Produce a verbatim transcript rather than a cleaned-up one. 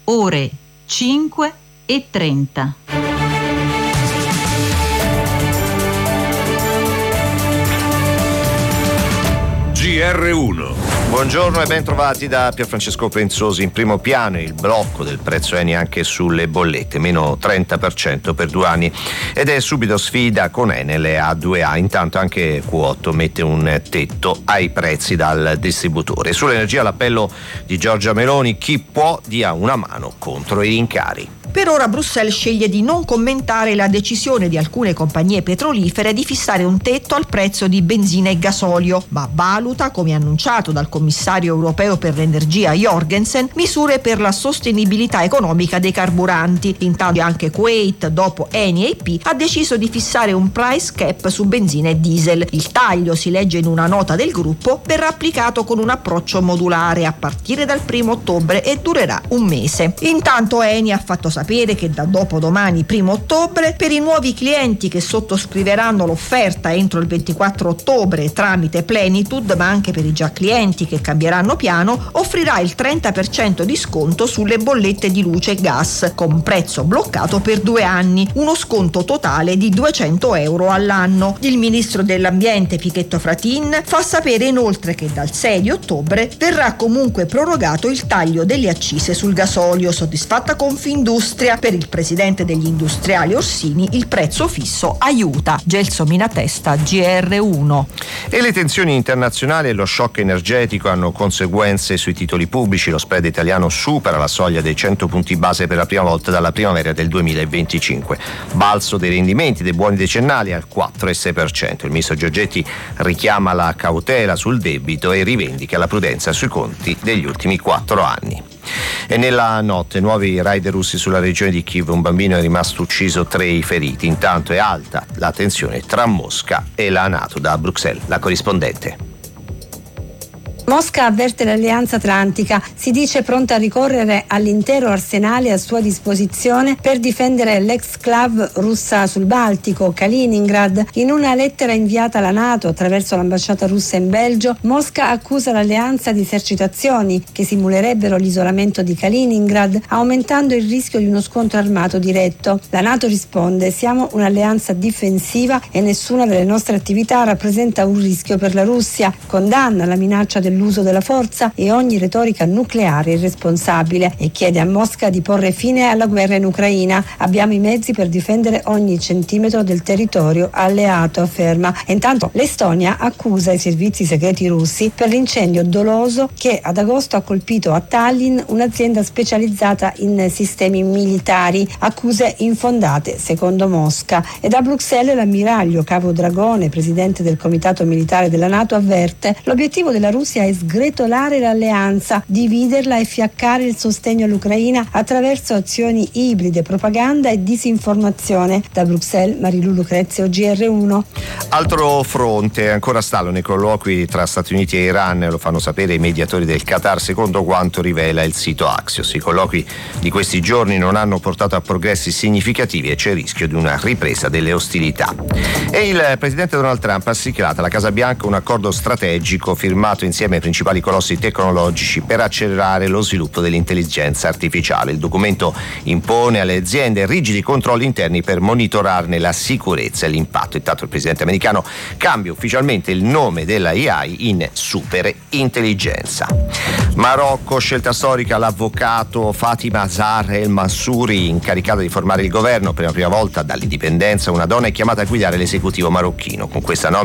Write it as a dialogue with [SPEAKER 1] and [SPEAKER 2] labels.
[SPEAKER 1] ore cinque e trenta.
[SPEAKER 2] G R uno.
[SPEAKER 3] Buongiorno e ben trovati da Pierfrancesco Penzosi. In primo piano il blocco del prezzo Eni anche sulle bollette, meno trenta per cento per due anni, ed è subito sfida con Enel e A due A. Intanto anche Q otto mette un tetto ai prezzi dal distributore. Sull'energia l'appello di Giorgia Meloni: chi può dia una mano contro i rincari.
[SPEAKER 4] Per ora Bruxelles sceglie di non commentare la decisione di alcune compagnie petrolifere di fissare un tetto al prezzo di benzina e gasolio, ma valuta, come annunciato dal commissario europeo per l'energia Jorgensen, misure per la sostenibilità economica dei carburanti. Intanto anche Kuwait, dopo Eni e I P, ha deciso di fissare un price cap su benzina e diesel. Il taglio, si legge in una nota del gruppo, verrà applicato con un approccio modulare a partire dal primo ottobre e durerà un mese. Intanto Eni ha fatto sapere che da dopodomani primo ottobre per i nuovi clienti che sottoscriveranno l'offerta entro il ventiquattro ottobre tramite Plenitude, ma anche per i già clienti che cambieranno piano, offrirà il trenta per cento di sconto sulle bollette di luce e gas con prezzo bloccato per due anni, uno sconto totale di duecento euro all'anno. Il ministro dell'ambiente Pichetto Fratin fa sapere inoltre che dal sei di ottobre verrà comunque prorogato il taglio delle accise sul gasolio. Soddisfatta Confindustria. Per il presidente degli industriali Orsini il prezzo fisso aiuta. Gelso Minatesta, G R uno.
[SPEAKER 3] E le tensioni internazionali e lo shock energetico hanno conseguenze sui titoli pubblici. Lo spread italiano supera la soglia dei cento punti base per la prima volta dalla primavera del duemilaventicinque. Balzo dei rendimenti dei buoni decennali al quattro virgola sei per cento. Il ministro Giorgetti richiama la cautela sul debito e rivendica la prudenza sui conti degli ultimi quattro anni. E nella notte nuovi raid russi sulla regione di Kiev, un bambino è rimasto ucciso, tre i feriti. Intanto è alta la tensione tra Mosca e la NATO. Da Bruxelles la corrispondente.
[SPEAKER 5] Mosca avverte l'Alleanza Atlantica, si dice pronta a ricorrere all'intero arsenale a sua disposizione per difendere l'ex-clav russa sul Baltico, Kaliningrad. In una lettera inviata alla NATO attraverso l'ambasciata russa in Belgio, Mosca accusa l'Alleanza di esercitazioni che simulerebbero l'isolamento di Kaliningrad, aumentando il rischio di uno scontro armato diretto. La NATO risponde: siamo un'alleanza difensiva e nessuna delle nostre attività rappresenta un rischio per la Russia. Condanna la minaccia del l'uso della forza e ogni retorica nucleare irresponsabile e chiede a Mosca di porre fine alla guerra in Ucraina. Abbiamo i mezzi per difendere ogni centimetro del territorio alleato, afferma. E intanto l'Estonia accusa i servizi segreti russi per l'incendio doloso che ad agosto ha colpito a Tallinn un'azienda specializzata in sistemi militari. Accuse infondate, secondo Mosca. E da Bruxelles l'ammiraglio Cavo Dragone, presidente del Comitato Militare della NATO, avverte: l'obiettivo della Russia è sgretolare l'alleanza, dividerla e fiaccare il sostegno all'Ucraina attraverso azioni ibride, propaganda e disinformazione. Da Bruxelles, Marilu Lucrezio, G R uno.
[SPEAKER 3] Altro fronte, ancora stallo nei colloqui tra Stati Uniti e Iran, lo fanno sapere i mediatori del Qatar, secondo quanto rivela il sito Axios. I colloqui di questi giorni non hanno portato a progressi significativi e c'è il rischio di una ripresa delle ostilità. E il presidente Donald Trump ha siglato alla Casa Bianca un accordo strategico firmato insieme ai principali colossi tecnologici per accelerare lo sviluppo dell'intelligenza artificiale. Il documento impone alle aziende rigidi controlli interni per monitorarne la sicurezza e l'impatto. Intanto il presidente americano cambia ufficialmente il nome della A I in superintelligenza. Marocco, scelta storica, l'avvocato Fatima Zahar El Mansouri, incaricata di formare il governo. Per la prima volta dall'indipendenza una donna è chiamata a guidare l'esecutivo marocchino. Con questa nomina